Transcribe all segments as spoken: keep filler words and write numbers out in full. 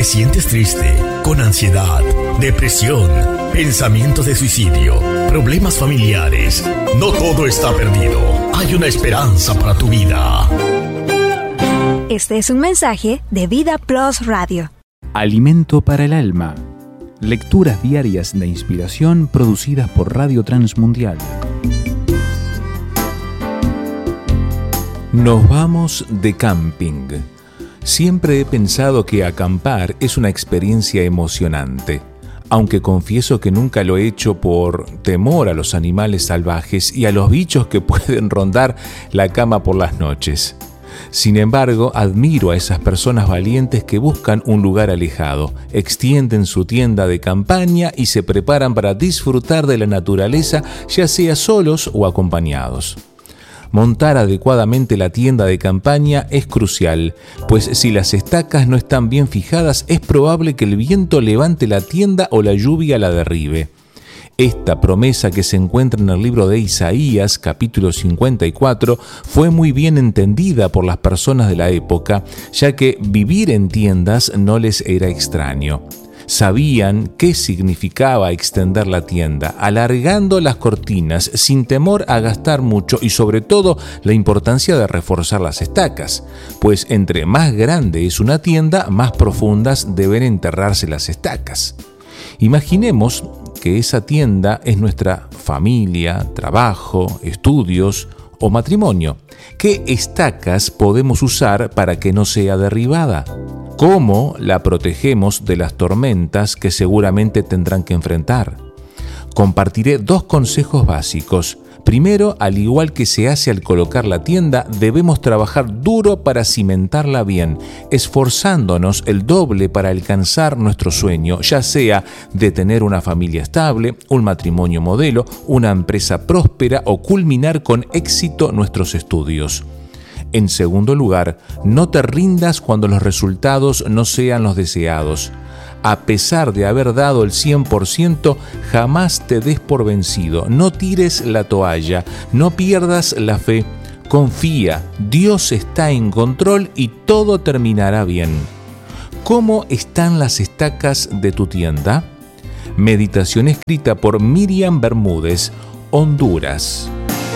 sientes triste, con ansiedad, depresión, pensamientos de suicidio, problemas familiares, no todo está perdido. Hay una esperanza para tu vida. Este es un mensaje de Vida Plus Radio. Alimento para el alma. Lecturas diarias de inspiración producidas por Radio Transmundial. Nos vamos de camping. Siempre he pensado que acampar es una experiencia emocionante, aunque confieso que nunca lo he hecho por temor a los animales salvajes y a los bichos que pueden rondar la cama por las noches. Sin embargo, admiro a esas personas valientes que buscan un lugar alejado, extienden su tienda de campaña y se preparan para disfrutar de la naturaleza, ya sea solos o acompañados. Montar adecuadamente la tienda de campaña es crucial, pues si las estacas no están bien fijadas, es probable que el viento levante la tienda o la lluvia la derribe. Esta promesa que se encuentra en el libro de Isaías, capítulo cincuenta y cuatro, fue muy bien entendida por las personas de la época, ya que vivir en tiendas no les era extraño. Sabían qué significaba extender la tienda, alargando las cortinas sin temor a gastar mucho y sobre todo la importancia de reforzar las estacas, pues entre más grande es una tienda, más profundas deben enterrarse las estacas. Imaginemos que esa tienda es nuestra familia, trabajo, estudios o matrimonio. ¿Qué estacas podemos usar para que no sea derribada? ¿Cómo la protegemos de las tormentas que seguramente tendrán que enfrentar? Compartiré dos consejos básicos. Primero, al igual que se hace al colocar la tienda, debemos trabajar duro para cimentarla bien, esforzándonos el doble para alcanzar nuestro sueño, ya sea de tener una familia estable, un matrimonio modelo, una empresa próspera o culminar con éxito nuestros estudios. En segundo lugar, no te rindas cuando los resultados no sean los deseados. A pesar de haber dado el cien por ciento, jamás te des por vencido. No tires la toalla, no pierdas la fe. Confía, Dios está en control y todo terminará bien. ¿Cómo están las estacas de tu tienda? Meditación escrita por Miriam Bermúdez, Honduras.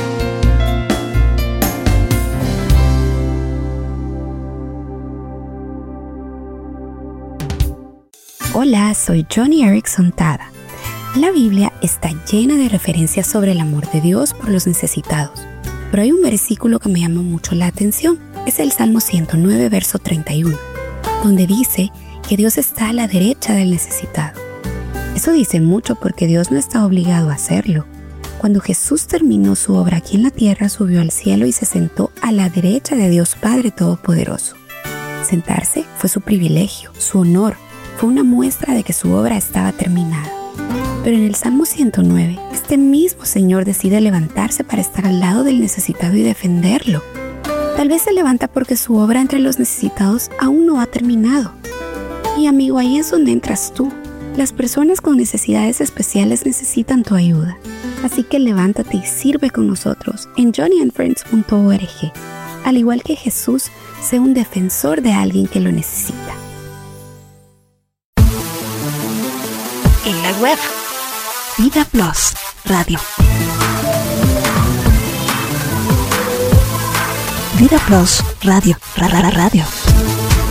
Hola, soy Joni Eareckson Tada. La Biblia está llena de referencias sobre el amor de Dios por los necesitados, pero hay un versículo que me llama mucho la atención. Es el Salmo ciento nueve, verso treinta y uno, donde dice que Dios está a la derecha del necesitado. Eso dice mucho porque Dios no está obligado a hacerlo. Cuando Jesús terminó su obra aquí en la tierra, subió al cielo y se sentó a la derecha de Dios Padre Todopoderoso. Sentarse fue su privilegio, su honor. Fue una muestra de que su obra estaba terminada. Pero en el Salmo ciento nueve, este mismo Señor decide levantarse para estar al lado del necesitado y defenderlo. Tal vez se levanta porque su obra entre los necesitados aún no ha terminado. Y amigo, ahí es donde entras tú. Las personas con necesidades especiales necesitan tu ayuda. Así que levántate y sirve con nosotros en johnny and friends punto org. Al igual que Jesús, sé un defensor de alguien que lo necesita. En la web, Vida Plus Radio. Vida Plus Radio. Ra, ra, radio.